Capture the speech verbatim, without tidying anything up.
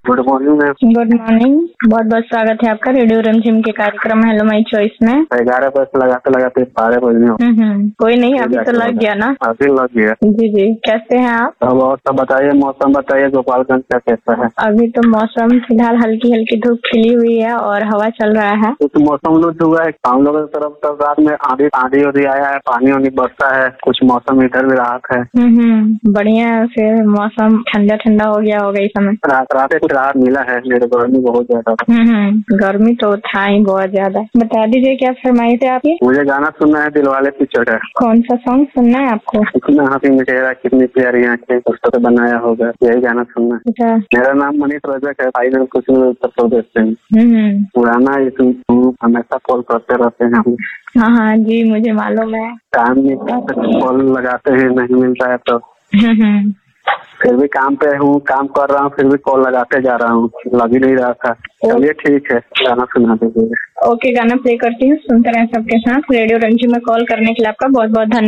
Good morning ma'am. Good morning, बहुत बहुत स्वागत है आपका रेडियो रिमझिम के कार्यक्रम हेलो माई चॉइस में। ग्यारह बजे लगाते लगाते बारह बजने हो। हम्म कोई नहीं, अभी तो लग गया ना। अभी लग गया। जी जी, कैसे हैं आप? अब और सब बताइए, मौसम बताइए गोपालगंज का कैसा है? अभी तो मौसम फिलहाल हल्की हल्की धूप खिली हुई है और हवा चल रहा है। कुछ मौसम लूट हुआ है हम लोगों की तरफ, तब रात में आंधी आंधी उधी आया है, पानी वानी बरसा है, कुछ मौसम इधर भी राहत है। हम्म बढ़िया है, फिर मौसम ठंडा ठंडा हो गया होगा इस समय। रात रात कुछ राहत मिला है, मेरे गर्मी बहुत ज्यादा था। हम्म गर्मी तो था ही बहुत ज्यादा। बता दीजिए क्या फरमाइश है आपकी? मुझे गाना सुनना है, दिलवाले पिक्चर है। कौन सा सॉन्ग सुनना है आपको? कितना हंसी चेहरा, कितनी प्यारी आंखें, उसको तो बनाया होगा, यही गाना सुनना है। अच्छा। मेरा नाम मनीष रजक है, भाई नाम कुछ उत्तर प्रदेश से। हम्म पुराना इसमें हमेशा कॉल करते रहते हैं हम। हाँ हाँ जी, मुझे मालूम है। टाइम नहीं, कॉल लगाते हैं नहीं मिलता है तो हम्म फिर भी काम पे हूँ, काम कर रहा हूँ, फिर भी कॉल लगाते जा रहा हूँ, लग ही नहीं रहा था। चलिए ठीक है, गाना सुना दीजिए। ओके, गाना प्ले करती हूँ, सुनते रहें सबके साथ। रेडियो रंजी में कॉल करने के लिए आपका बहुत बहुत धन्यवाद।